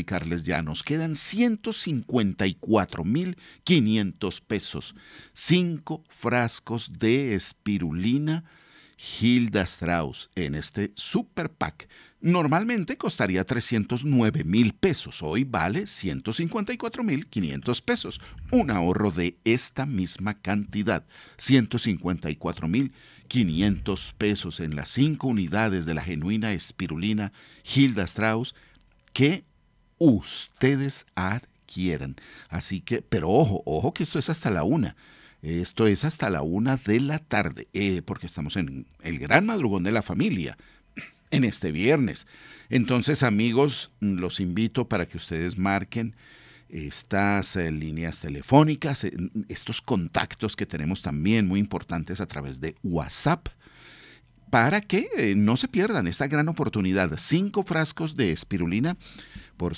explicarles ya. Nos quedan 154.500 pesos. 5 frascos de espirulina Hilda Strauss en este super pack. Normalmente costaría 309.000 pesos. Hoy vale 154.500 pesos. Un ahorro de esta misma cantidad. 154.500 pesos en las 5 unidades de la genuina espirulina Hilda Strauss que ustedes adquieran. Así que, pero ojo, ojo que esto es hasta la una. Esto es hasta la 1 de la tarde, porque estamos en el gran madrugón de la familia, en este viernes. Entonces, amigos, los invito para que ustedes marquen estas líneas telefónicas, estos contactos que tenemos también muy importantes a través de WhatsApp, para que no se pierdan esta gran oportunidad. 5 frascos de espirulina por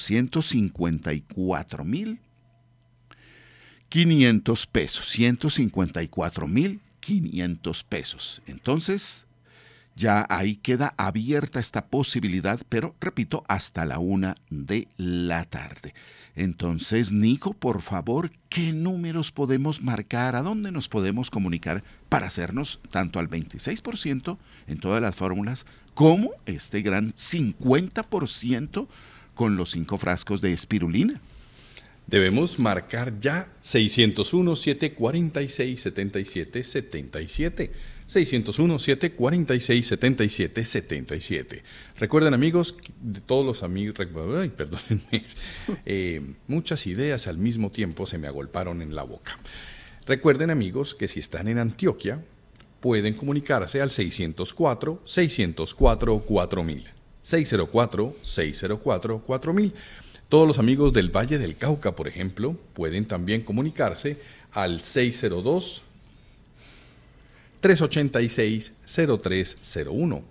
154.500 pesos. 154.500 pesos. Entonces, ya ahí queda abierta esta posibilidad, pero repito, hasta la 1 de la tarde. Entonces, Nico, por favor, ¿qué números podemos marcar? ¿A dónde nos podemos comunicar para hacernos tanto al 26% en todas las fórmulas como este gran 50% con los 5 frascos de espirulina? Debemos marcar ya 601-746-7777. 601-746-7777. Recuerden, amigos, de todos los amigos, perdónenme, muchas ideas al mismo tiempo se me agolparon en la boca. Recuerden, amigos, que si están en Antioquia, pueden comunicarse al 604-604-4000. 604-604-4000. Todos los amigos del Valle del Cauca, por ejemplo, pueden también comunicarse al 602-386-0301.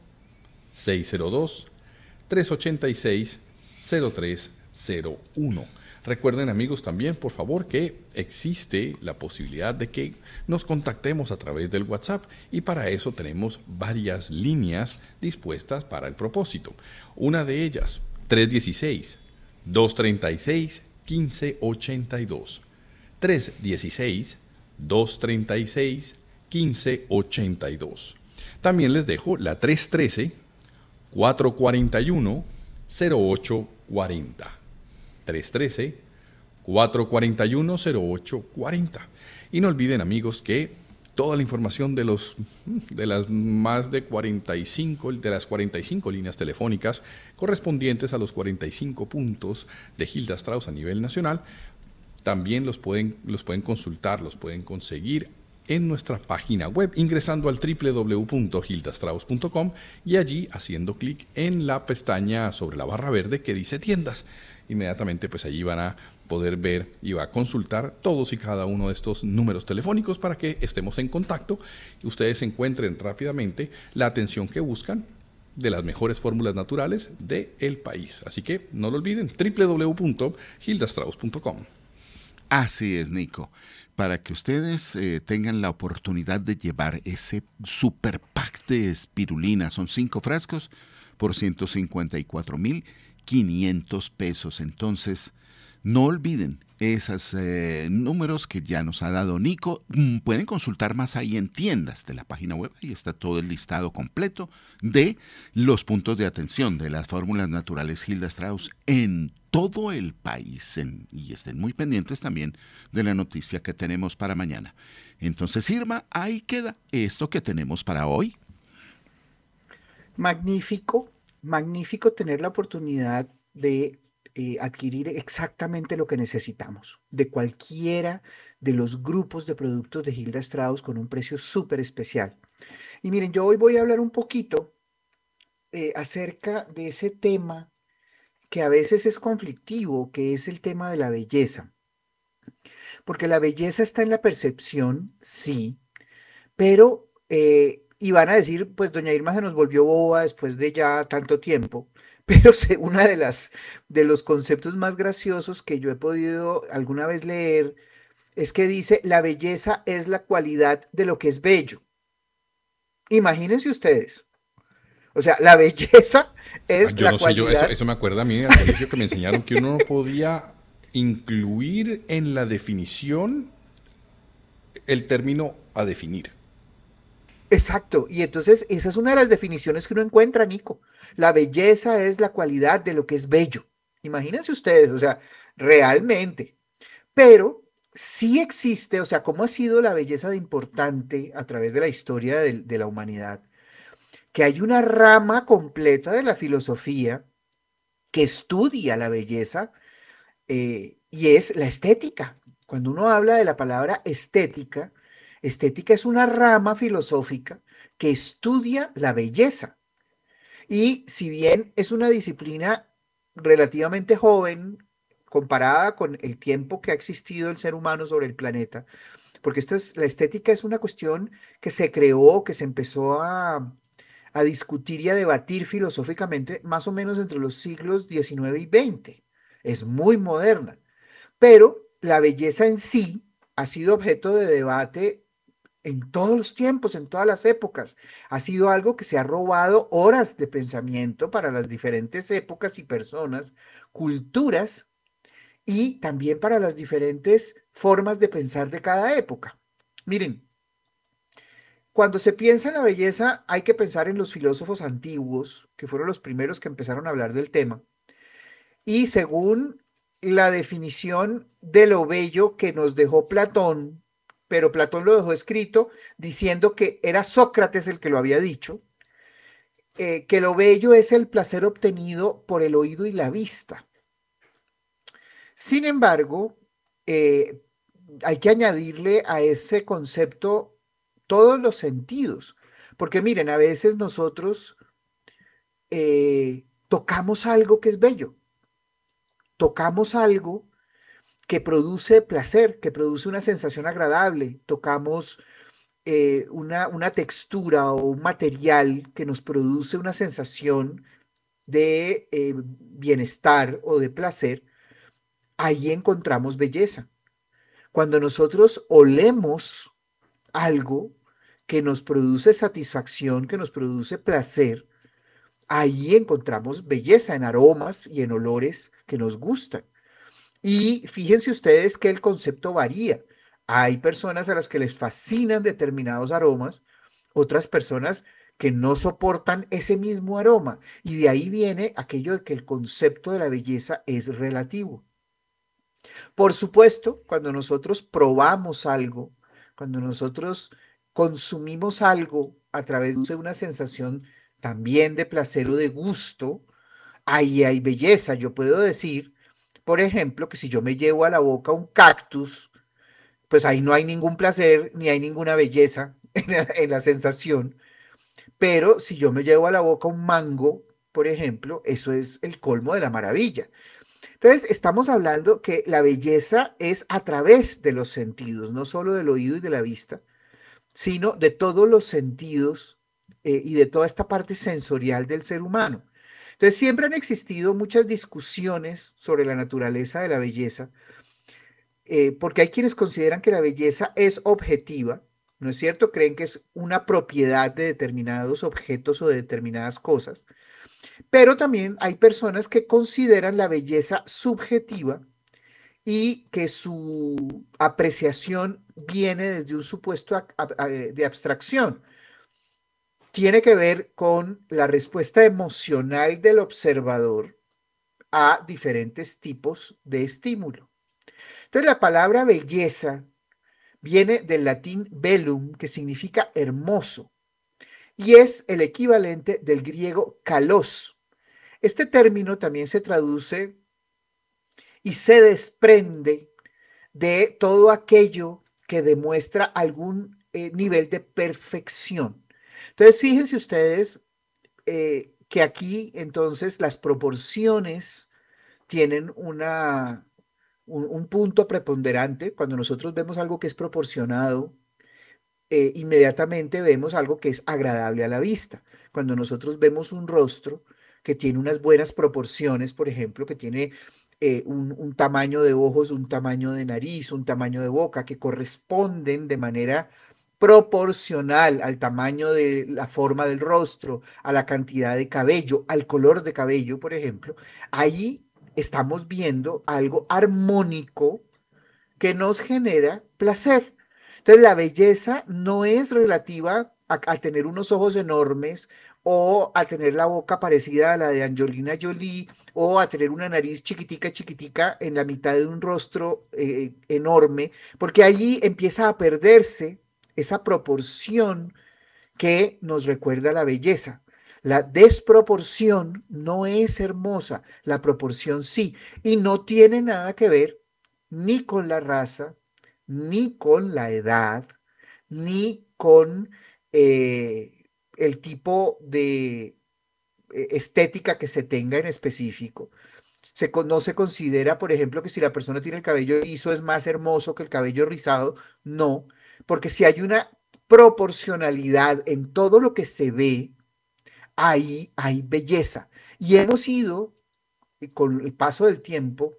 602-386-0301. Recuerden, amigos, también, por favor, que existe la posibilidad de que nos contactemos a través del WhatsApp y para eso tenemos varias líneas dispuestas para el propósito. Una de ellas, 316-236-1582. 316-236-1582. También les dejo la 313-441-0840. 313-441-0840. Y no olviden, amigos, que toda la información de las más de 45, de las 45 líneas telefónicas correspondientes a los 45 puntos de Hilda Strauss a nivel nacional, también los pueden consultar, los pueden conseguir en nuestra página web, ingresando al www.hildastrauss.com y allí haciendo clic en la pestaña sobre la barra verde que dice tiendas. Inmediatamente pues allí van a poder ver y va a consultar todos y cada uno de estos números telefónicos para que estemos en contacto y ustedes encuentren rápidamente la atención que buscan de las mejores fórmulas naturales del país. Así que no lo olviden, www.hildastrauss.com. Así es, Nico. Para que ustedes tengan la oportunidad de llevar ese super pack de espirulina, son 5 frascos por 154.500 pesos. Entonces, no olviden esos números que ya nos ha dado Nico. Pueden consultar más ahí en tiendas de la página web. Ahí está todo el listado completo de los puntos de atención de las fórmulas naturales Hilda Strauss en todo el país. Y estén muy pendientes también de la noticia que tenemos para mañana. Entonces, Irma, ahí queda esto que tenemos para hoy. Magnífico, magnífico tener la oportunidad de adquirir exactamente lo que necesitamos de cualquiera de los grupos de productos de Hilda Strauss con un precio súper especial. Y miren, yo hoy voy a hablar un poquito acerca de ese tema que a veces es conflictivo, que es el tema de la belleza. Porque la belleza está en la percepción, sí, pero, y van a decir, pues doña Irma se nos volvió boba después de ya tanto tiempo, pero una de los conceptos más graciosos que yo he podido alguna vez leer es que dice, la belleza es la cualidad de lo que es bello. Imagínense ustedes. O sea, la belleza es Yo la no sé, cualidad. eso me acuerda a mí en el colegio que me enseñaron que uno no podía incluir en la definición el término a definir. Exacto. Y entonces esa es una de las definiciones que uno encuentra, Nico. La belleza es la cualidad de lo que es bello. Imagínense ustedes, o sea, realmente. Pero sí existe, o sea, cómo ha sido la belleza de importante a través de la historia de la humanidad, que hay una rama completa de la filosofía que estudia la belleza y es la estética. Cuando uno habla de la palabra estética, estética es una rama filosófica que estudia la belleza. Y si bien es una disciplina relativamente joven comparada con el tiempo que ha existido el ser humano sobre el planeta, porque la estética es una cuestión que se creó, que se empezó a discutir y a debatir filosóficamente más o menos entre los siglos XIX y XX. Es muy moderna, pero la belleza en sí ha sido objeto de debate en todos los tiempos, en todas las épocas. Ha sido algo que se ha robado horas de pensamiento para las diferentes épocas y personas, culturas y también para las diferentes formas de pensar de cada época. Miren, cuando se piensa en la belleza hay que pensar en los filósofos antiguos, que fueron los primeros que empezaron a hablar del tema, y según la definición de lo bello que nos dejó Platón, pero Platón lo dejó escrito diciendo que era Sócrates el que lo había dicho, que lo bello es el placer obtenido por el oído y la vista. Sin embargo, eh, hay que añadirle a ese concepto todos los sentidos, porque miren, a veces nosotros tocamos algo que es bello, tocamos algo que produce placer, que produce una sensación agradable, tocamos una textura o un material que nos produce una sensación de bienestar o de placer, ahí encontramos belleza. Cuando nosotros olemos algo que nos produce satisfacción, que nos produce placer, ahí encontramos belleza en aromas y en olores que nos gustan. Y fíjense ustedes que el concepto varía. Hay personas a las que les fascinan determinados aromas, otras personas que no soportan ese mismo aroma. Y de ahí viene aquello de que el concepto de la belleza es relativo. Por supuesto, cuando nosotros probamos algo, cuando nosotros consumimos algo a través de una sensación también de placer o de gusto, ahí hay belleza. Yo puedo decir, por ejemplo, que si yo me llevo a la boca un cactus, pues ahí no hay ningún placer ni hay ninguna belleza en la sensación. Pero si yo me llevo a la boca un mango, por ejemplo, eso es el colmo de la maravilla. Entonces, estamos hablando que la belleza es a través de los sentidos, no solo del oído y de la vista, sino de todos los sentidos y de toda esta parte sensorial del ser humano. Entonces, siempre han existido muchas discusiones sobre la naturaleza de la belleza, porque hay quienes consideran que la belleza es objetiva, ¿no es cierto? Creen que es una propiedad de determinados objetos o de determinadas cosas, pero también hay personas que consideran la belleza subjetiva y que su apreciación viene desde un supuesto de abstracción. Tiene que ver con la respuesta emocional del observador a diferentes tipos de estímulo. Entonces, la palabra belleza viene del latín bellum, que significa hermoso, y es el equivalente del griego kalos. Este término también se traduce y se desprende de todo aquello que demuestra algún nivel de perfección. Entonces, fíjense ustedes que aquí entonces las proporciones tienen un punto preponderante. Cuando nosotros vemos algo que es proporcionado, inmediatamente vemos algo que es agradable a la vista. Cuando nosotros vemos un rostro que tiene unas buenas proporciones, por ejemplo, que tiene un tamaño de ojos, un tamaño de nariz, un tamaño de boca, que corresponden de manera proporcional al tamaño de la forma del rostro, a la cantidad de cabello, al color de cabello, por ejemplo, ahí estamos viendo algo armónico que nos genera placer. Entonces la belleza no es relativa a tener unos ojos enormes o a tener la boca parecida a la de Angelina Jolie o a tener una nariz chiquitica, chiquitica en la mitad de un rostro enorme, porque allí empieza a perderse esa proporción que nos recuerda la belleza. La desproporción no es hermosa, la proporción sí, y no tiene nada que ver ni con la raza, ni con la edad, ni con el tipo de estética que se tenga en específico. No se considera, por ejemplo, que si la persona tiene el cabello liso es más hermoso que el cabello rizado. No, porque si hay una proporcionalidad en todo lo que se ve, ahí hay belleza. Y hemos ido, con el paso del tiempo,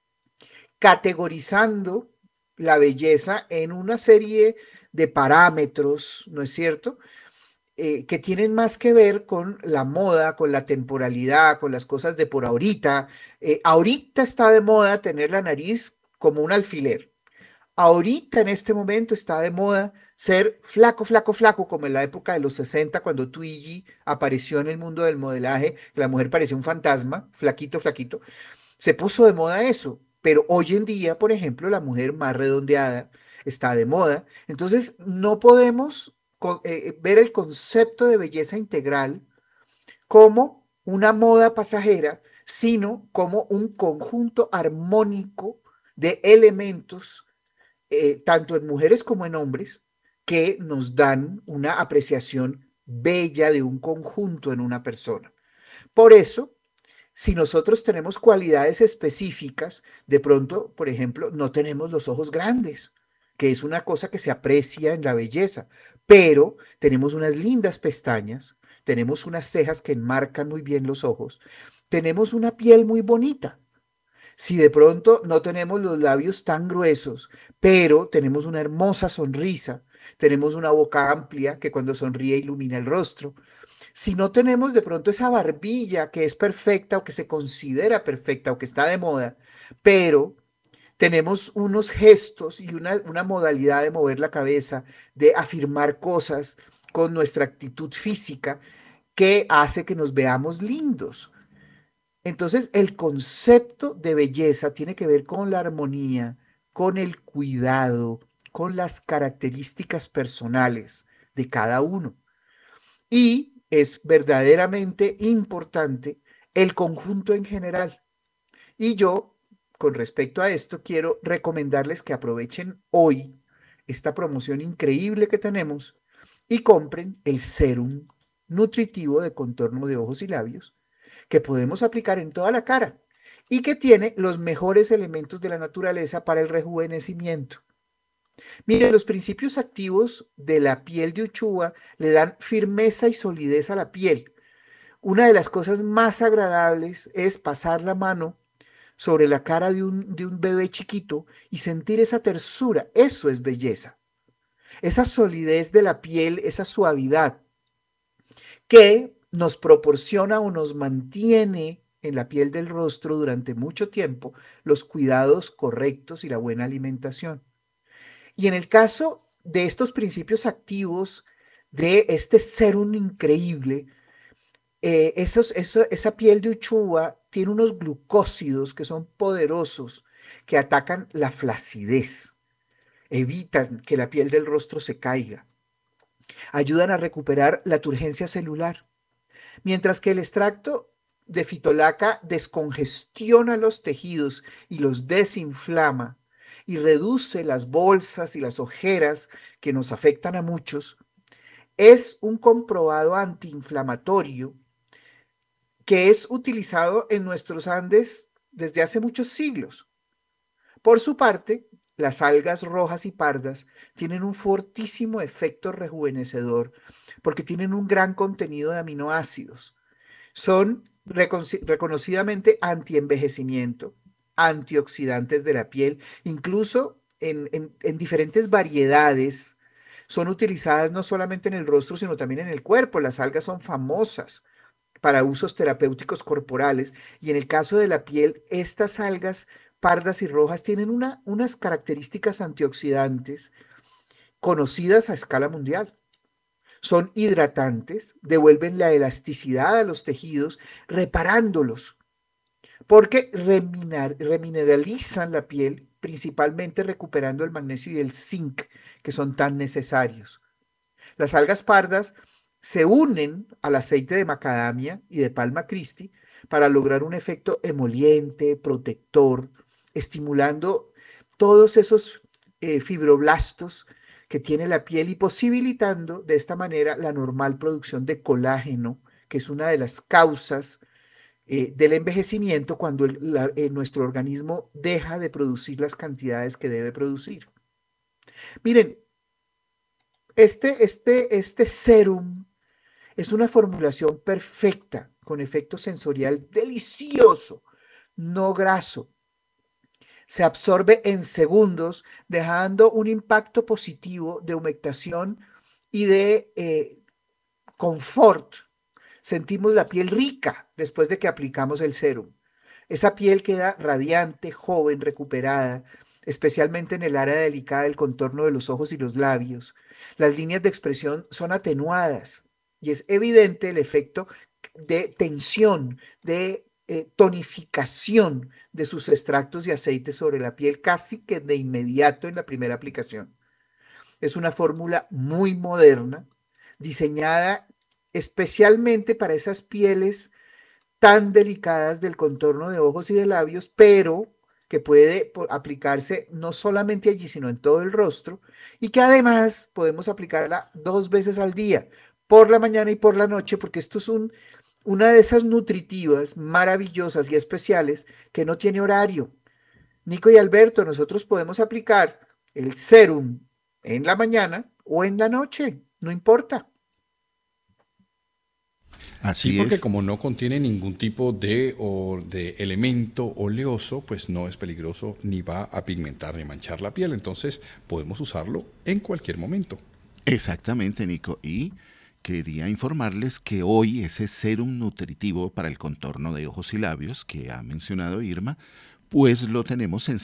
categorizando la belleza en una serie de parámetros, ¿no es cierto? Que tienen más que ver con la moda, con la temporalidad, con las cosas de por ahorita. Ahorita está de moda tener la nariz como un alfiler. Ahorita en este momento está de moda ser flaco, flaco, flaco, como en la época de los 60, cuando Twiggy apareció en el mundo del modelaje, la mujer parecía un fantasma, flaquito, flaquito. Se puso de moda eso, pero hoy en día, por ejemplo, la mujer más redondeada está de moda. Entonces, no podemos ver el concepto de belleza integral como una moda pasajera, sino como un conjunto armónico de elementos, tanto en mujeres como en hombres, que nos dan una apreciación bella de un conjunto en una persona. Por eso, si nosotros tenemos cualidades específicas, de pronto, por ejemplo, no tenemos los ojos grandes, que es una cosa que se aprecia en la belleza, pero tenemos unas lindas pestañas, tenemos unas cejas que enmarcan muy bien los ojos, tenemos una piel muy bonita. Si de pronto no tenemos los labios tan gruesos, pero tenemos una hermosa sonrisa, tenemos una boca amplia que cuando sonríe ilumina el rostro, si no tenemos de pronto esa barbilla que es perfecta o que se considera perfecta o que está de moda, pero tenemos unos gestos y una modalidad de mover la cabeza, de afirmar cosas con nuestra actitud física que hace que nos veamos lindos. Entonces, el concepto de belleza tiene que ver con la armonía, con el cuidado, con las características personales de cada uno. Y es verdaderamente importante el conjunto en general. Y yo, con respecto a esto, quiero recomendarles que aprovechen hoy esta promoción increíble que tenemos y compren el serum nutritivo de contorno de ojos y labios que podemos aplicar en toda la cara y que tiene los mejores elementos de la naturaleza para el rejuvenecimiento. Mire, los principios activos de la piel de uchuva le dan firmeza y solidez a la piel. Una de las cosas más agradables es pasar la mano sobre la cara de un bebé chiquito y sentir esa tersura. Eso es belleza. Esa solidez de la piel, esa suavidad que nos proporciona o nos mantiene en la piel del rostro durante mucho tiempo los cuidados correctos y la buena alimentación. Y en el caso de estos principios activos, de este serum increíble, esa piel de uchuva tiene unos glucósidos que son poderosos, que atacan la flacidez, evitan que la piel del rostro se caiga, ayudan a recuperar la turgencia celular, mientras que el extracto de fitolaca descongestiona los tejidos y los desinflama y reduce las bolsas y las ojeras que nos afectan a muchos. Es un comprobado antiinflamatorio que es utilizado en nuestros Andes desde hace muchos siglos. Por su parte, las algas rojas y pardas tienen un fortísimo efecto rejuvenecedor porque tienen un gran contenido de aminoácidos. Son reconocidamente antienvejecimiento, antioxidantes de la piel, incluso en diferentes variedades Son utilizadas no solamente en el rostro, sino también en el cuerpo. Las algas son famosas para usos terapéuticos corporales y en el caso de la piel, estas algas pardas y rojas tienen unas características antioxidantes conocidas a escala mundial. Son hidratantes, devuelven la elasticidad a los tejidos, reparándolos, porque remineralizan la piel, principalmente recuperando el magnesio y el zinc, que son tan necesarios. Las algas pardas se unen al aceite de macadamia y de palma Christi para lograr un efecto emoliente, protector, estimulando todos esos fibroblastos que tiene la piel y posibilitando de esta manera la normal producción de colágeno, que es una de las causas del envejecimiento cuando nuestro organismo deja de producir las cantidades que debe producir. Miren, este serum es una formulación perfecta con efecto sensorial delicioso, no graso. Se absorbe en segundos, dejando un impacto positivo de humectación y de confort. Sentimos la piel rica después de que aplicamos el serum. Esa piel queda radiante, joven, recuperada, especialmente en el área delicada del contorno de los ojos y los labios. Las líneas de expresión son atenuadas y es evidente el efecto de tensión, de tonificación de sus extractos y aceites sobre la piel casi que de inmediato en la primera aplicación. Es una fórmula muy moderna, diseñada especialmente para esas pieles tan delicadas del contorno de ojos y de labios, pero que puede aplicarse no solamente allí, sino en todo el rostro, y que además podemos aplicarla 2 veces al día, por la mañana y por la noche, porque esto es una de esas nutritivas maravillosas y especiales que no tiene horario. Nico y Alberto, nosotros podemos aplicar el serum en la mañana o en la noche, no importa. Sí, Así porque es. como no contiene ningún tipo de elemento oleoso, pues no es peligroso ni va a pigmentar ni manchar la piel. Entonces podemos usarlo en cualquier momento. Exactamente, Nico. Y quería informarles que hoy ese serum nutritivo para el contorno de ojos y labios que ha mencionado Irma, pues lo tenemos en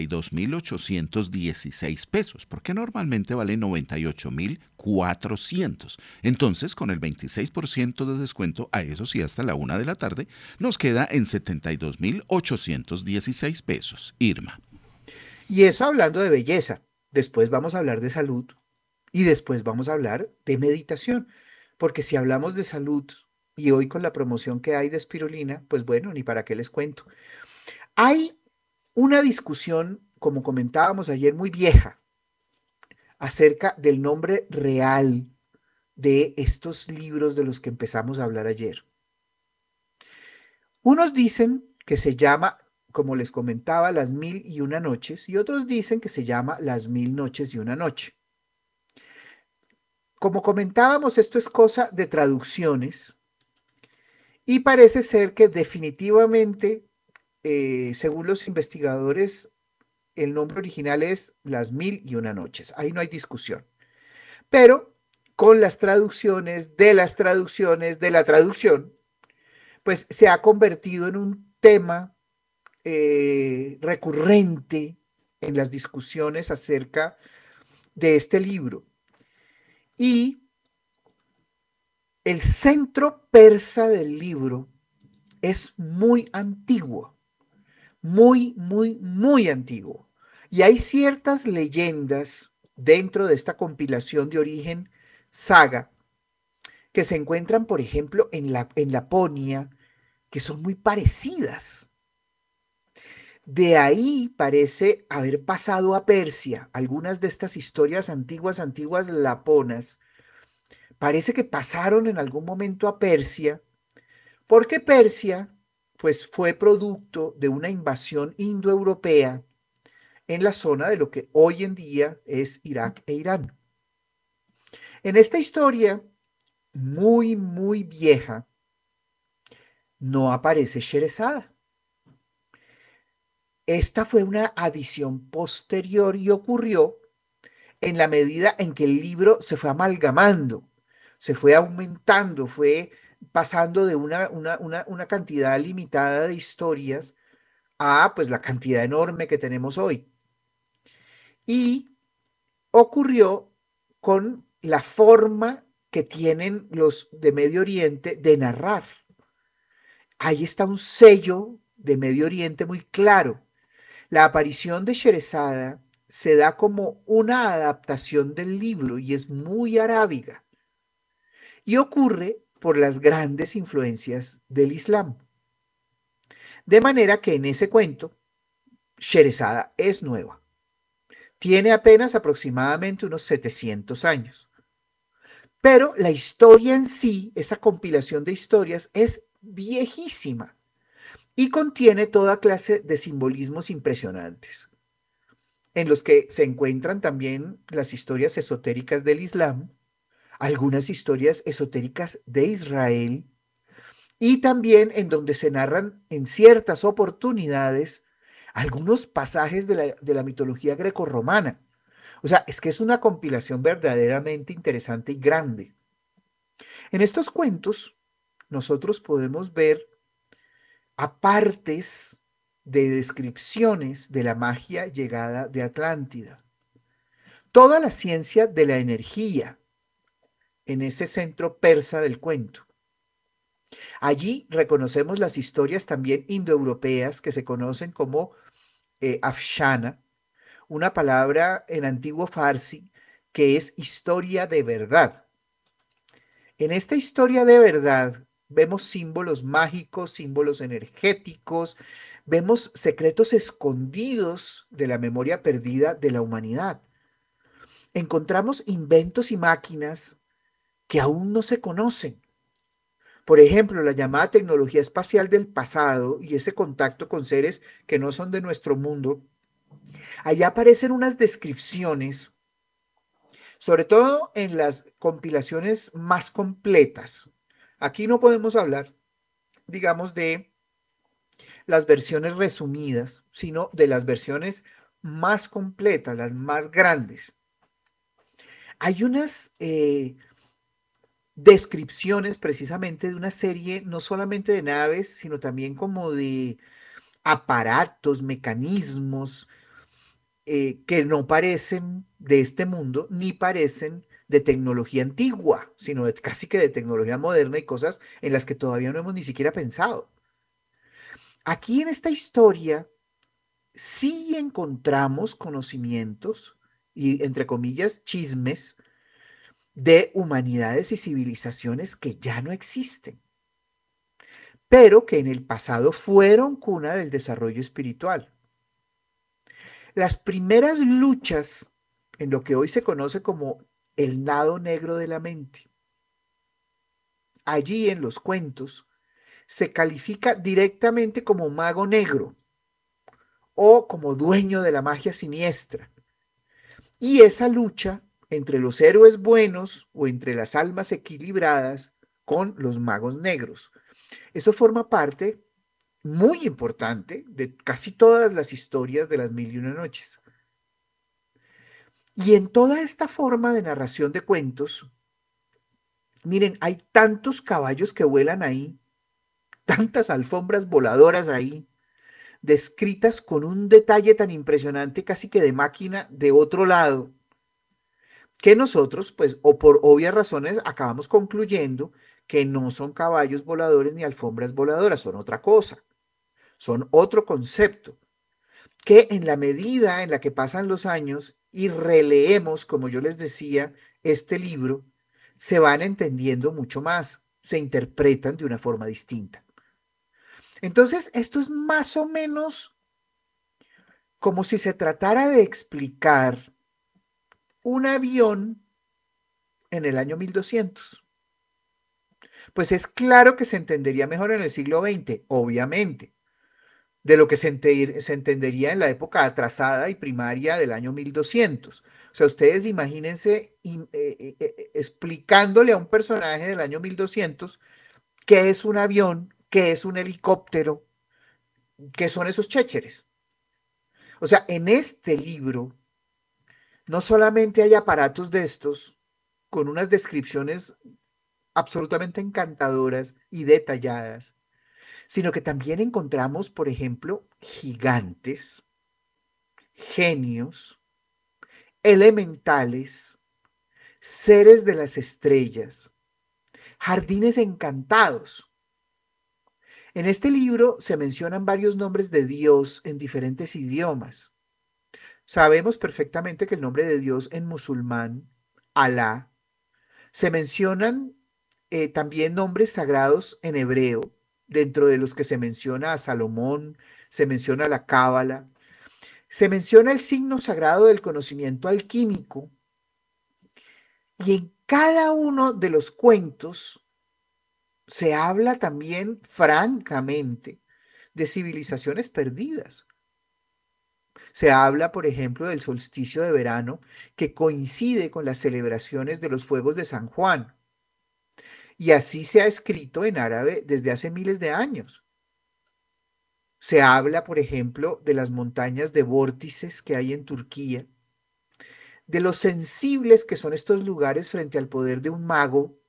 72.816 pesos, porque normalmente vale 98.400. Entonces, con el 26% de descuento, a eso sí hasta la 1 de la tarde, nos queda en 72.816 pesos. Irma. Y eso hablando de belleza. Después vamos a hablar de salud y después vamos a hablar de meditación. Porque si hablamos de salud y hoy con la promoción que hay de espirulina, pues bueno, ni para qué les cuento. Hay una discusión, como comentábamos ayer, muy vieja acerca del nombre real de estos libros de los que empezamos a hablar ayer. Unos dicen que se llama, como les comentaba, Las Mil y Una Noches, y otros dicen que se llama Las Mil Noches y Una Noche. Como comentábamos, esto es cosa de traducciones y parece ser que definitivamente, según los investigadores, el nombre original es Las Mil y Una Noches. Ahí no hay discusión. Pero con las traducciones de las traducciones de la traducción, pues se ha convertido en un tema recurrente en las discusiones acerca de este libro. Y el centro persa del libro es muy antiguo, muy antiguo. Y hay ciertas leyendas dentro de esta compilación de origen saga que se encuentran, por ejemplo, en Laponia, que son muy parecidas. De ahí parece haber pasado a Persia. Algunas de estas historias antiguas laponas, parece que pasaron en algún momento a Persia, porque Persia, pues fue producto de una invasión indoeuropea en la zona de lo que hoy en día es Irak e Irán. En esta historia muy vieja, no aparece Sherezada. Esta fue una adición posterior y ocurrió en la medida en que el libro se fue amalgamando, se fue aumentando, fue pasando de una cantidad limitada de historias a pues la cantidad enorme que tenemos hoy. Y ocurrió con la forma que tienen los de Medio Oriente de narrar. Ahí está un sello de Medio Oriente muy claro. La aparición de Sherezada se da como una adaptación del libro y es muy arábiga. Y ocurre por las grandes influencias del Islam. De manera que en ese cuento, Sherezada es nueva. Tiene apenas aproximadamente unos 700 años. Pero la historia en sí, esa compilación de historias, es viejísima y contiene toda clase de simbolismos impresionantes, en los que se encuentran también las historias esotéricas del Islam, algunas historias esotéricas de Israel, y también en donde se narran en ciertas oportunidades algunos pasajes de la mitología grecorromana. O sea, es que es una compilación verdaderamente interesante y grande. En estos cuentos, nosotros podemos ver apartes de descripciones de la magia llegada de Atlántida. Toda la ciencia de la energía en ese centro persa del cuento. Allí reconocemos las historias también indoeuropeas que se conocen como Afshana, una palabra en antiguo farsi que es historia de verdad. En esta historia de verdad vemos símbolos mágicos, símbolos energéticos, vemos secretos escondidos de la memoria perdida de la humanidad. Encontramos inventos y máquinas que aún no se conocen. Por ejemplo, la llamada tecnología espacial del pasado y ese contacto con seres que no son de nuestro mundo. Allá aparecen unas descripciones, sobre todo en las compilaciones más completas. Aquí no podemos hablar, digamos, de las versiones resumidas, sino de las versiones más completas, las más grandes. Hay unas descripciones precisamente de una serie, no solamente de naves, sino también como de aparatos, mecanismos que no parecen de este mundo, ni parecen de tecnología antigua, sino casi que de tecnología moderna y cosas en las que todavía no hemos ni siquiera pensado. Aquí en esta historia sí encontramos conocimientos y, entre comillas, chismes de humanidades y civilizaciones que ya no existen, pero que en el pasado fueron cuna del desarrollo espiritual. Las primeras luchas en lo que hoy se conoce como el lado negro de la mente. Allí en los cuentos se califica directamente como mago negro o como dueño de la magia siniestra. Y esa lucha entre los héroes buenos o entre las almas equilibradas con los magos negros. Eso forma parte muy importante de casi todas las historias de las Mil y una Noches. Y en toda esta forma de narración de cuentos, miren, hay tantos caballos que vuelan ahí, tantas alfombras voladoras ahí, descritas con un detalle tan impresionante, casi que de máquina de otro lado, que nosotros, pues, o por obvias razones, acabamos concluyendo que no son caballos voladores ni alfombras voladoras, son otra cosa, son otro concepto, que en la medida en la que pasan los años y releemos, como yo les decía, este libro, se van entendiendo mucho más, se interpretan de una forma distinta. Entonces, esto es más o menos como si se tratara de explicar un avión en el año 1200. Pues es claro que se entendería mejor en el siglo XX, obviamente, de lo que se entendería en la época atrasada y primaria del año 1200. O sea, ustedes imagínense explicándole a un personaje del año 1200 qué es un avión, qué es un helicóptero, qué son esos chécheres. O sea, en este libro no solamente hay aparatos de estos con unas descripciones absolutamente encantadoras y detalladas, sino que también encontramos, por ejemplo, gigantes, genios, elementales, seres de las estrellas, jardines encantados. En este libro se mencionan varios nombres de Dios en diferentes idiomas. Sabemos perfectamente que el nombre de Dios en musulmán, Alá, se mencionan también nombres sagrados en hebreo, dentro de los que se menciona a Salomón, se menciona la Cábala, se menciona el signo sagrado del conocimiento alquímico, y en cada uno de los cuentos se habla también francamente de civilizaciones perdidas. Se habla, por ejemplo, del solsticio de verano que coincide con las celebraciones de los fuegos de San Juan. Y así se ha escrito en árabe desde hace miles de años. Se habla, por ejemplo, de las montañas de vórtices que hay en Turquía, de lo sensibles que son estos lugares frente al poder de un mago.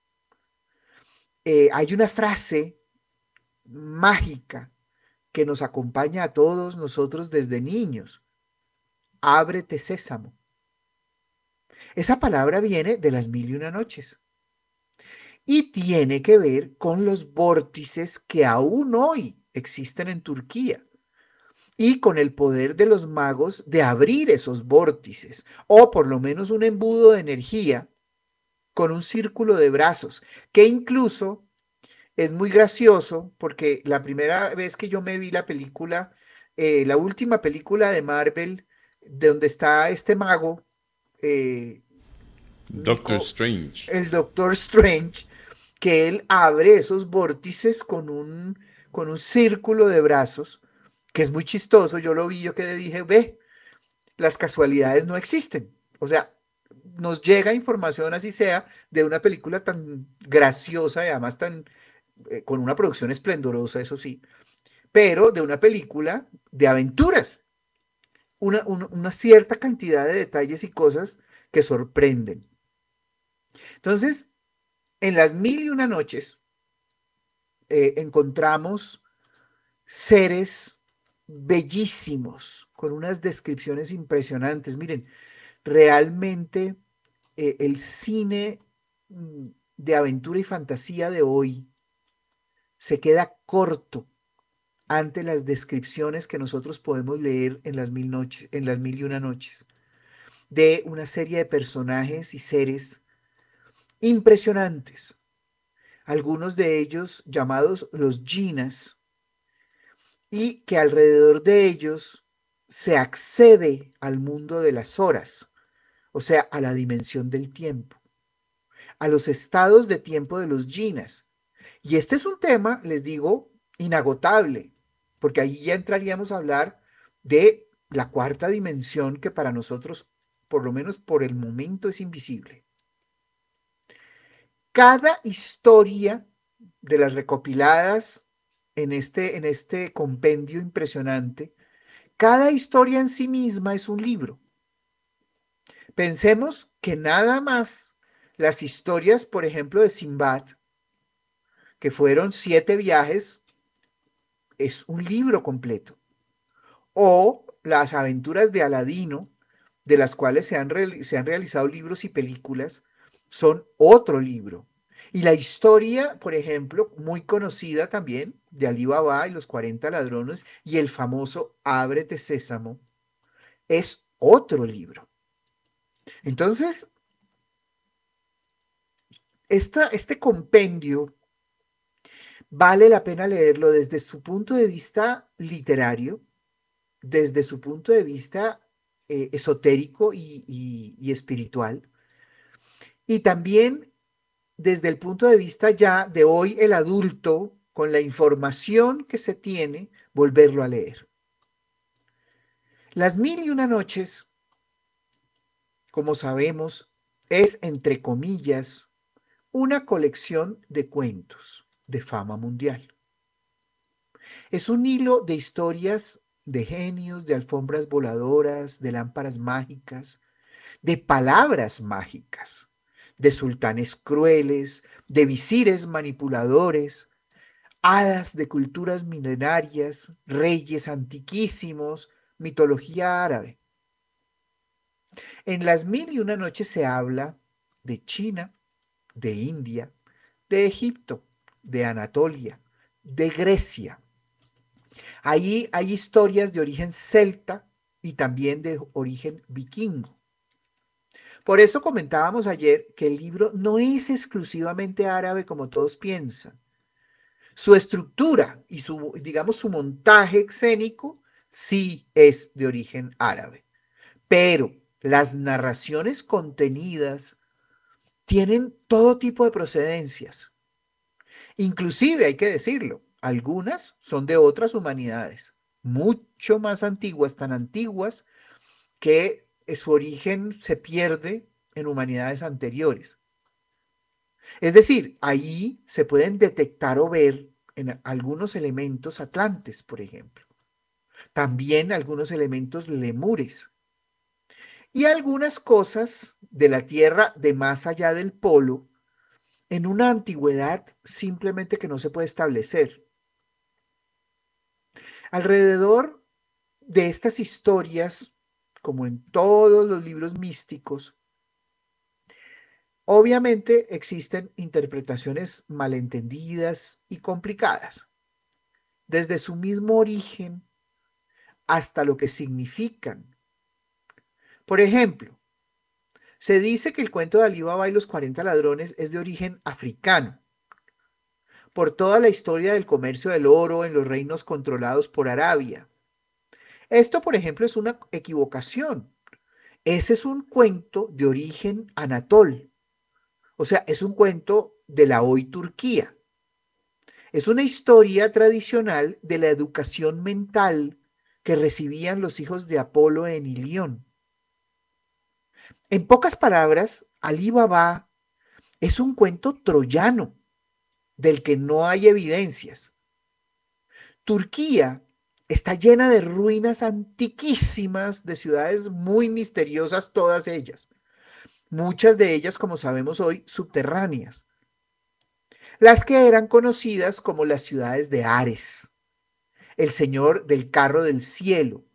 Hay una frase mágica que nos acompaña a todos nosotros desde niños. Ábrete sésamo. Esa palabra viene de las mil y una noches y tiene que ver con los vórtices que aún hoy existen en Turquía y con el poder de los magos de abrir esos vórtices, o por lo menos un embudo de energía con un círculo de brazos, que incluso es muy gracioso porque la primera vez que yo me vi la película, la última película de Marvel, de donde está este mago, eh, Doctor Nico, Strange. el Doctor Strange, que él abre esos vórtices con un círculo de brazos, que es muy chistoso. Yo lo vi, yo que le dije, ve, las casualidades no existen. O sea, nos llega información, así sea, de una película tan graciosa y además tan, con una producción esplendorosa, eso sí, pero de una película de aventuras. Una cierta cantidad de detalles y cosas que sorprenden. Entonces, en las mil y una noches encontramos seres bellísimos, con unas descripciones impresionantes. Miren, realmente el cine de aventura y fantasía de hoy se queda corto ante las descripciones que nosotros podemos leer en las mil noches, en las mil y una noches, de una serie de personajes y seres impresionantes, algunos de ellos llamados los Jinas, y que alrededor de ellos se accede al mundo de las horas, o sea, a la dimensión del tiempo, a los estados de tiempo de los Jinas. Y este es un tema, les digo, inagotable, porque ahí ya entraríamos a hablar de la cuarta dimensión que para nosotros, por lo menos por el momento, es invisible. Cada historia de las recopiladas en este compendio impresionante, cada historia en sí misma es un libro. Pensemos que nada más las historias, por ejemplo, de Sinbad, que fueron 7 viajes, es un libro completo. O las aventuras de Aladino, de las cuales se han realizado libros y películas, son otro libro. Y la historia, por ejemplo, muy conocida también, de Alí Baba y los 40 ladrones y el famoso Ábrete Sésamo, es otro libro. Entonces, este compendio vale la pena leerlo desde su punto de vista literario, desde su punto de vista esotérico y espiritual, y también desde el punto de vista ya de hoy el adulto, con la información que se tiene, volverlo a leer. Las mil y una noches, como sabemos, es, entre comillas, una colección de cuentos de fama mundial. Es un hilo de historias de genios, de alfombras voladoras, de lámparas mágicas, de palabras mágicas, de sultanes crueles, de visires manipuladores, hadas de culturas milenarias, reyes antiquísimos, mitología árabe. En las mil y una noches se habla de China, de India, de Egipto, de Anatolia, de Grecia. Ahí hay historias de origen celta y también de origen vikingo. Por eso comentábamos ayer que el libro no es exclusivamente árabe como todos piensan. Su estructura y digamos, su montaje escénico sí es de origen árabe. Pero las narraciones contenidas tienen todo tipo de procedencias. Inclusive, hay que decirlo, algunas son de otras humanidades, mucho más antiguas, tan antiguas que su origen se pierde en humanidades anteriores. Es decir, ahí se pueden detectar o ver en algunos elementos atlantes, por ejemplo. También algunos elementos lemures. Y algunas cosas de la Tierra de más allá del polo en una antigüedad simplemente que no se puede establecer. Alrededor de estas historias, como en todos los libros místicos, obviamente existen interpretaciones malentendidas y complicadas, desde su mismo origen hasta lo que significan. Por ejemplo, se dice que el cuento de Alí Baba y los 40 ladrones es de origen africano, por toda la historia del comercio del oro en los reinos controlados por Arabia. Esto, por ejemplo, es una equivocación. Ese es un cuento de origen anatol, o sea, es un cuento de la hoy Turquía. Es una historia tradicional de la educación mental que recibían los hijos de Apolo en Ilión. En pocas palabras, Alí Baba es un cuento troyano del que no hay evidencias. Turquía está llena de ruinas antiquísimas, de ciudades muy misteriosas, todas ellas. Muchas de ellas, como sabemos hoy, subterráneas. Las que eran conocidas como las ciudades de Ares, el señor del carro del cielo.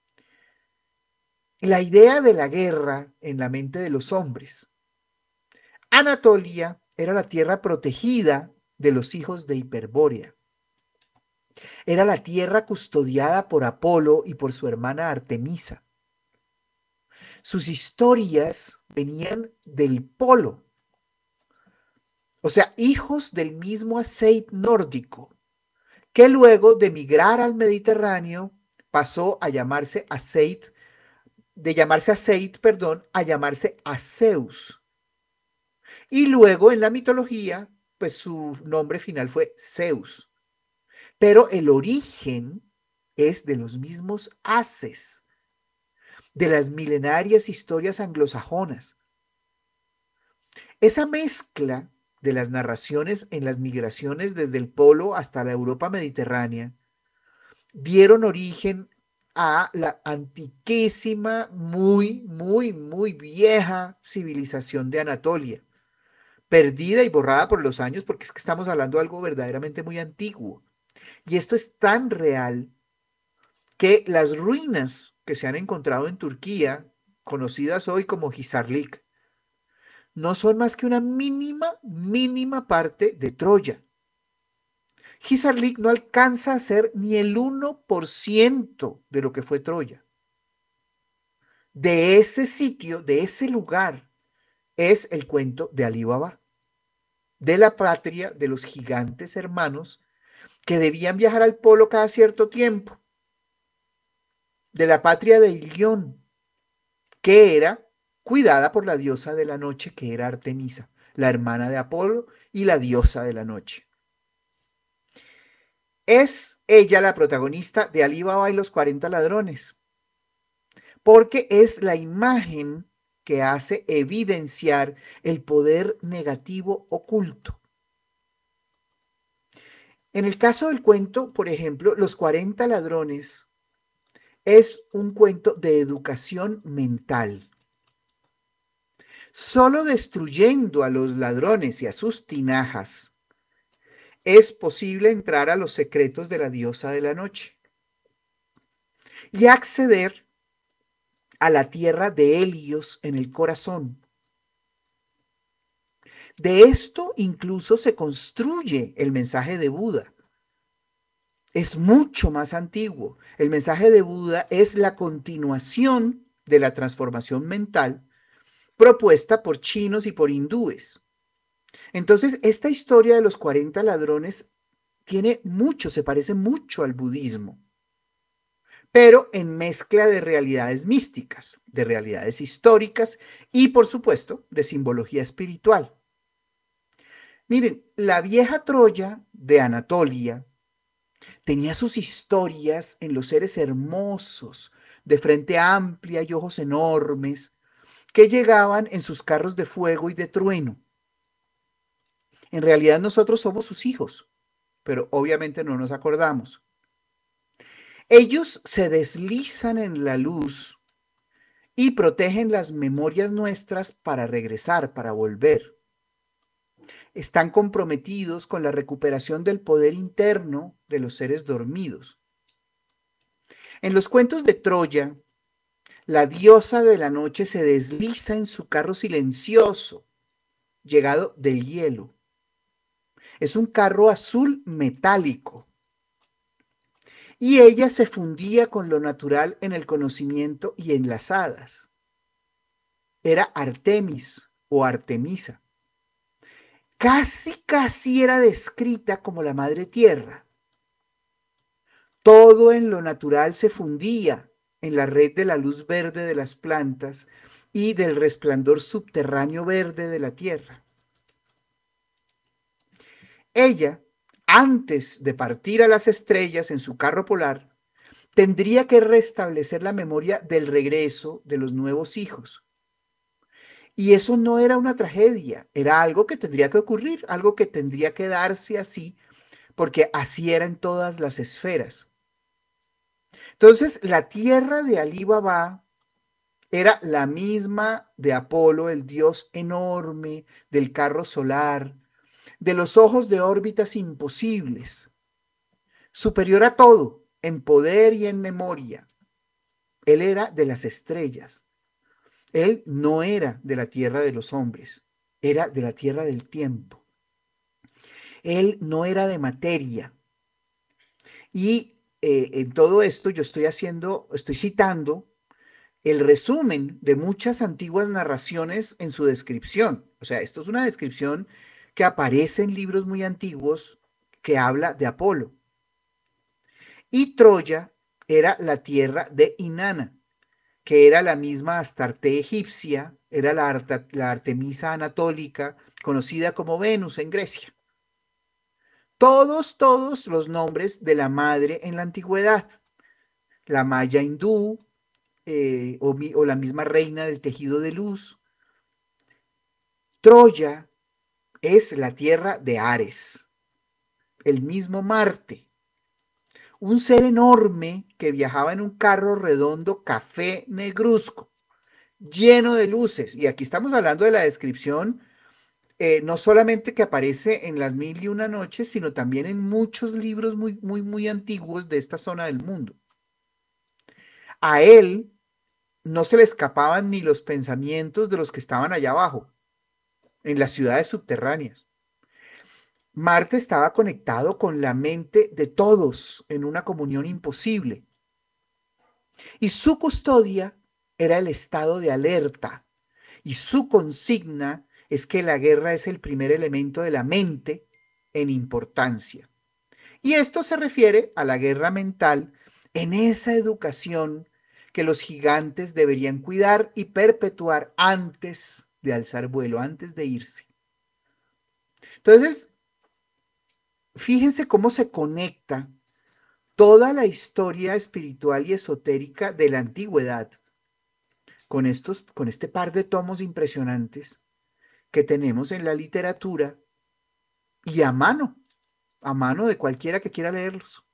La idea de la guerra en la mente de los hombres. Anatolia era la tierra protegida de los hijos de Hiperbórea. Era la tierra custodiada por Apolo y por su hermana Artemisa. Sus historias venían del polo, o sea, hijos del mismo aceite nórdico, que luego de migrar al Mediterráneo pasó a llamarse aceite, a llamarse Azeus. Y luego en la mitología, pues su nombre final fue Zeus. Pero el origen es de los mismos haces, de las milenarias historias anglosajonas. Esa mezcla de las narraciones en las migraciones desde el polo hasta la Europa mediterránea dieron origen a la antiquísima, muy vieja civilización de Anatolia, perdida y borrada por los años porque es que estamos hablando de algo verdaderamente muy antiguo. Y esto es tan real que las ruinas que se han encontrado en Turquía, conocidas hoy como Hisarlik, no son más que una mínima parte de Troya. Hisarlik no alcanza a ser ni el 1% de lo que fue Troya. De ese sitio, de ese lugar, es el cuento de Alí Baba, de la patria de los gigantes hermanos que debían viajar al polo cada cierto tiempo, de la patria de Ilión, que era cuidada por la diosa de la noche, que era Artemisa, la hermana de Apolo y la diosa de la noche. Es ella la protagonista de Alí Baba y los 40 ladrones, porque es la imagen que hace evidenciar el poder negativo oculto. En el caso del cuento, por ejemplo, Los 40 ladrones es un cuento de educación mental. Solo destruyendo a los ladrones y a sus tinajas es posible entrar a los secretos de la diosa de la noche y acceder a la tierra de Helios en el corazón. De esto incluso se construye el mensaje de Buda. Es mucho más antiguo. El mensaje de Buda es la continuación de la transformación mental propuesta por chinos y por hindúes. Entonces, esta historia de los 40 ladrones tiene mucho, se parece mucho al budismo, pero en mezcla de realidades místicas, de realidades históricas y, por supuesto, de simbología espiritual. Miren, la vieja Troya de Anatolia tenía sus historias en los seres hermosos, de frente amplia y ojos enormes, que llegaban en sus carros de fuego y de trueno. En realidad nosotros somos sus hijos, pero obviamente no nos acordamos. Ellos se deslizan en la luz y protegen las memorias nuestras para regresar, para volver. Están comprometidos con la recuperación del poder interno de los seres dormidos. En los cuentos de Troya, la diosa de la noche se desliza en su carro silencioso, llegado del hielo. Es un carro azul metálico. Y ella se fundía con lo natural en el conocimiento y en las hadas. Era Artemis o Artemisa. Casi era descrita como la madre tierra. Todo en lo natural se fundía en la red de la luz verde de las plantas y del resplandor subterráneo verde de la tierra. Ella, antes de partir a las estrellas en su carro polar, tendría que restablecer la memoria del regreso de los nuevos hijos. Y eso no era una tragedia, era algo que tendría que ocurrir, algo que tendría que darse así, porque así era en todas las esferas. Entonces, la tierra de Alí Baba era la misma de Apolo, el dios enorme del carro solar, de los ojos de órbitas imposibles, superior a todo, en poder y en memoria. Él era de las estrellas. Él no era de la tierra de los hombres, era de la tierra del tiempo. Él no era de materia. Y en todo esto yo estoy citando el resumen de muchas antiguas narraciones en su descripción. O sea, esto es una descripción que aparece en libros muy antiguos que habla de Apolo. Y Troya era la tierra de Inanna, que era la misma Astarte egipcia, era la Artemisa anatólica, conocida como Venus en Grecia. Todos los nombres de la madre en la antigüedad. La Maya hindú, o la misma reina del tejido de luz. Troya es la tierra de Ares, el mismo Marte, un ser enorme que viajaba en un carro redondo café negruzco, lleno de luces. Y aquí estamos hablando de la descripción, no solamente que aparece en las Mil y una Noches, sino también en muchos libros muy antiguos de esta zona del mundo. A él no se le escapaban ni los pensamientos de los que estaban allá abajo, en las ciudades subterráneas. Marte estaba conectado con la mente de todos en una comunión imposible. Y su custodia era el estado de alerta. Y su consigna es que la guerra es el primer elemento de la mente en importancia. Y esto se refiere a la guerra mental en esa educación que los gigantes deberían cuidar y perpetuar antes de alzar vuelo, antes de irse. Entonces, fíjense cómo se conecta toda la historia espiritual y esotérica de la antigüedad con este par de tomos impresionantes que tenemos en la literatura y a mano de cualquiera que quiera leerlos.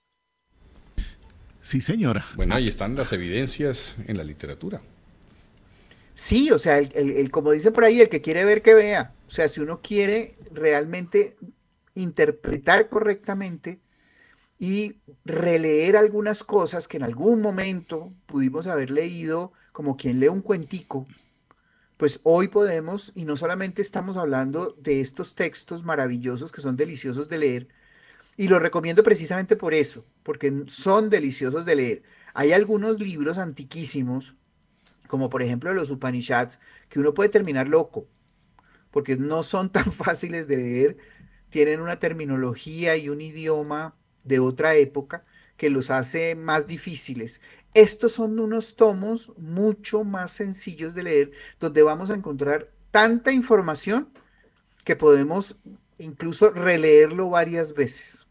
Sí, señora. Bueno, ahí están las evidencias en la literatura. Sí, o sea, como dicen por ahí, el que quiere ver, que vea. O sea, si uno quiere realmente interpretar correctamente y releer algunas cosas que en algún momento pudimos haber leído, como quien lee un cuentico, pues hoy podemos, y no solamente estamos hablando de estos textos maravillosos que son deliciosos de leer, y los recomiendo precisamente por eso, porque son deliciosos de leer. Hay algunos libros antiquísimos, como por ejemplo los Upanishads, que uno puede terminar loco, porque no son tan fáciles de leer, tienen una terminología y un idioma de otra época que los hace más difíciles. Estos son unos tomos mucho más sencillos de leer, donde vamos a encontrar tanta información que podemos incluso releerlo varias veces.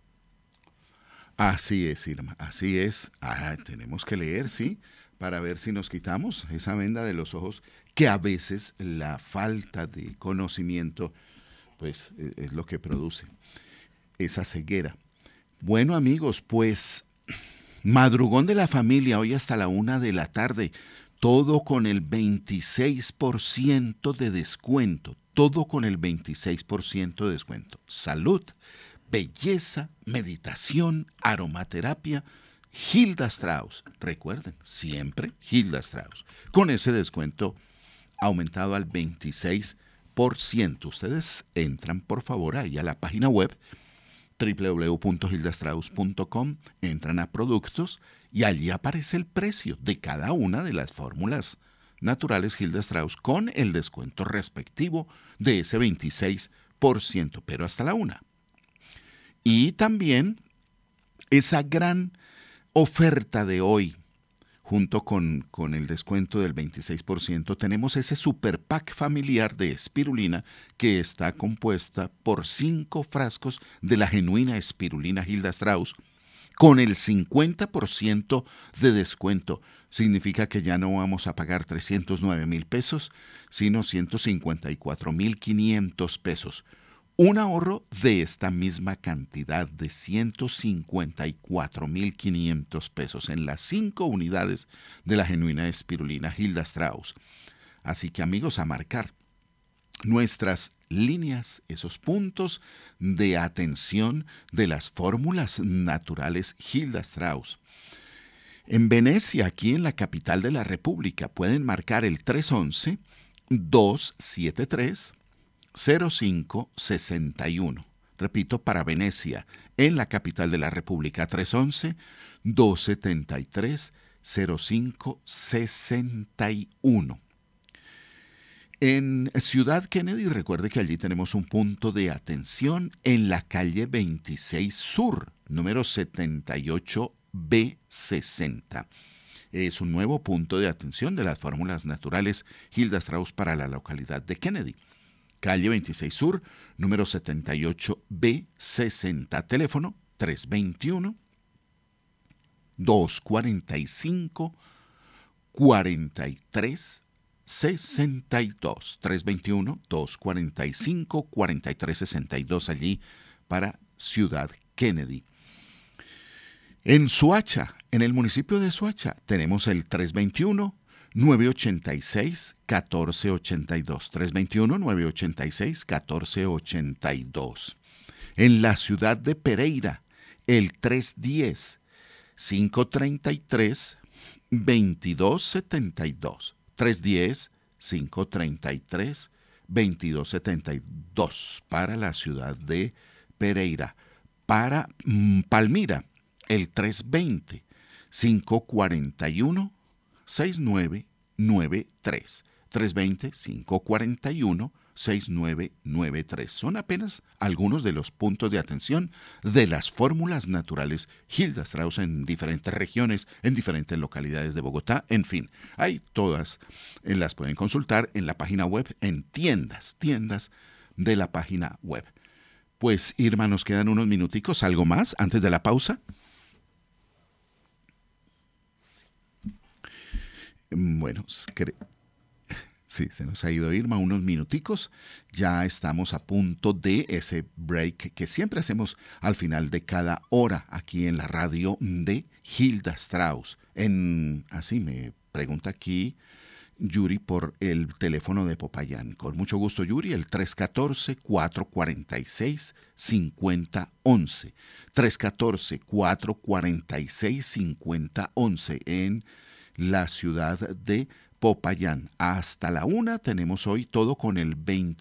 Así es, Irma, así es. Tenemos que leer, sí, para ver si nos quitamos esa venda de los ojos, que a veces la falta de conocimiento, pues, es lo que produce esa ceguera. Bueno, amigos, pues, madrugón de la familia, hoy hasta la 1 de la tarde, todo con el 26% de descuento, todo con el 26% de descuento. Salud, belleza, meditación, aromaterapia, Hilda Strauss. Recuerden, siempre Hilda Strauss. Con ese descuento aumentado al 26%. Ustedes entran, por favor, ahí a la página web www.hildastrauss.com, entran a productos y allí aparece el precio de cada una de las fórmulas naturales Hilda Strauss con el descuento respectivo de ese 26%, pero hasta la 1. Y también esa gran oferta de hoy, junto con el descuento del 26%, tenemos ese super pack familiar de espirulina que está compuesta por 5 frascos de la genuina espirulina Hilda Strauss con el 50% de descuento. Significa que ya no vamos a pagar 309,000 pesos, sino 154,500 pesos. Un ahorro de esta misma cantidad de 154,500 pesos en las 5 unidades de la genuina espirulina Hilda Strauss. Así que amigos, a marcar nuestras líneas, esos puntos de atención de las fórmulas naturales Hilda Strauss. En Venecia, aquí en la capital de la República, pueden marcar el 311-273-0561. Repito, para Venecia, en la capital de la República, 311-273-0561. En Ciudad Kennedy, recuerde que allí tenemos un punto de atención en la calle 26 Sur, número 78B60. Es un nuevo punto de atención de las fórmulas naturales Hilda Strauss para la localidad de Kennedy. Calle 26 Sur, número 78B60. Teléfono 321-245-4362. 321-245-4362 allí para Ciudad Kennedy. En Soacha, en el municipio de Soacha, tenemos el 321-986-1482. 321-986-1482. En la ciudad de Pereira, el 310-533-2272. 310-533-2272 para la ciudad de Pereira. Para Palmira, el 320-541-6993. 320-541-6993. Son apenas algunos de los puntos de atención de las fórmulas naturales Hilda Strauss en diferentes regiones, en diferentes localidades de Bogotá, en fin. Hay todas, las pueden consultar en la página web, en tiendas de la página web. Pues Irma, nos quedan unos minuticos, ¿algo más antes de la pausa? Bueno, sí, se nos ha ido Irma unos minuticos. Ya estamos a punto de ese break que siempre hacemos al final de cada hora aquí en la radio de Hilda Strauss. Así me pregunta aquí Yuri por el teléfono de Popayán. Con mucho gusto, Yuri, el 314-446-5011. 314-446-5011 en la ciudad de Popayán. Hasta la 1 tenemos hoy todo con el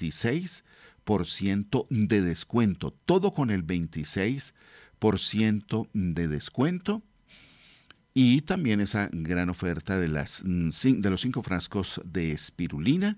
26% de descuento. Todo con el 26% de descuento. Y también esa gran oferta de los 5 frascos de espirulina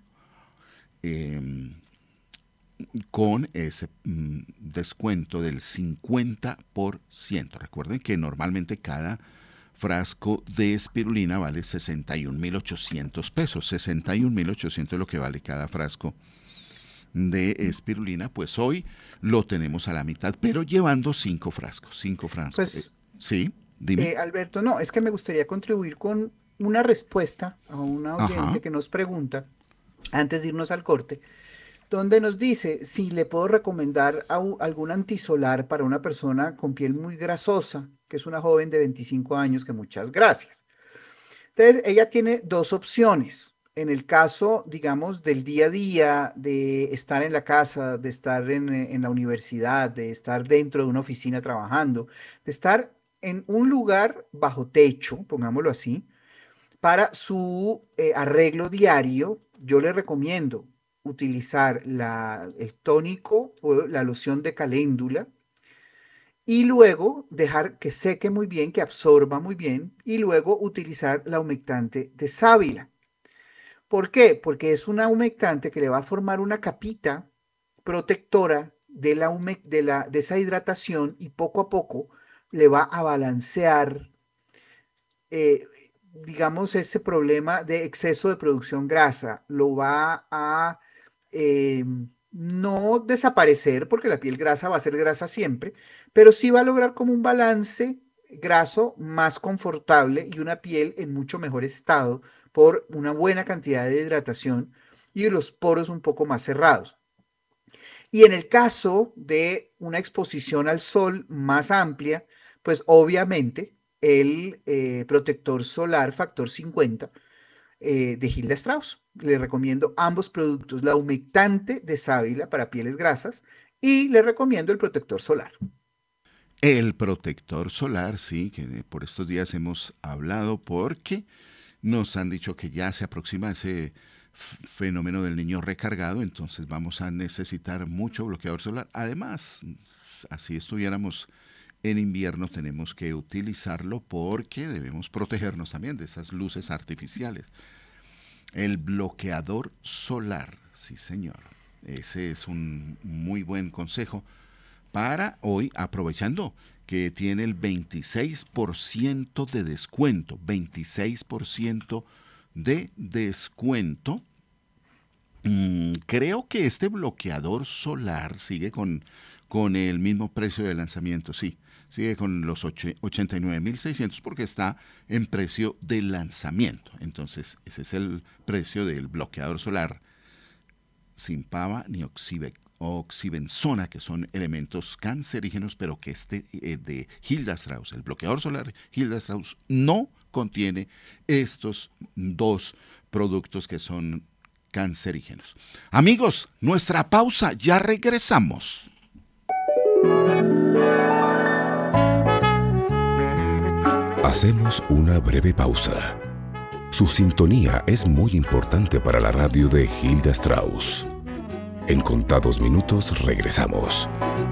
con ese descuento del 50%. Recuerden que normalmente cada frasco de espirulina vale 61.800 pesos. 61.800 es lo que vale cada frasco de espirulina. Pues hoy lo tenemos a la mitad, pero llevando 5 frascos. 5 frascos. Pues, sí. Dime. Alberto, no, es que me gustaría contribuir con una respuesta a una oyente que nos pregunta, antes de irnos al corte, donde nos dice si le puedo recomendar algún antisolar para una persona con piel muy grasosa, que es una joven de 25 años, que muchas gracias. Entonces, ella tiene 2 opciones. En el caso, digamos, del día a día, de estar en la casa, de estar en la universidad, de estar dentro de una oficina trabajando, de estar en un lugar bajo techo, pongámoslo así, para su arreglo diario, yo le recomiendo utilizar el tónico o la loción de caléndula y luego dejar que seque muy bien, que absorba muy bien, y luego utilizar la humectante de sábila. ¿Por qué? Porque es una humectante que le va a formar una capita protectora de esa hidratación y poco a poco le va a balancear, digamos, ese problema de exceso de producción grasa. Lo va a no desaparecer, porque la piel grasa va a ser grasa siempre, pero sí va a lograr como un balance graso más confortable y una piel en mucho mejor estado por una buena cantidad de hidratación y los poros un poco más cerrados. Y en el caso de una exposición al sol más amplia, pues obviamente el protector solar factor 50 de Hilda Strauss. Le recomiendo ambos productos, la humectante de sábila para pieles grasas y le recomiendo el protector solar. El protector solar, sí, que por estos días hemos hablado porque nos han dicho que ya se aproxima ese fenómeno del niño recargado, entonces vamos a necesitar mucho bloqueador solar. Además, así estuviéramos en invierno, tenemos que utilizarlo porque debemos protegernos también de esas luces artificiales. El bloqueador solar, sí señor, ese es un muy buen consejo para hoy, aprovechando que tiene el 26% de descuento, 26% de descuento. Creo que este bloqueador solar sigue con el mismo precio de lanzamiento, sí, sigue con los 89.600 porque está en precio de lanzamiento. Entonces, ese es el precio del bloqueador solar sin pava ni oxibenzona, que son elementos cancerígenos, pero que de Hilda Strauss, el bloqueador solar Hilda Strauss, no contiene estos 2 productos que son cancerígenos. Amigos, nuestra pausa, ya regresamos. Hacemos una breve pausa. Su sintonía es muy importante para la radio de Hilda Strauss. En contados minutos regresamos.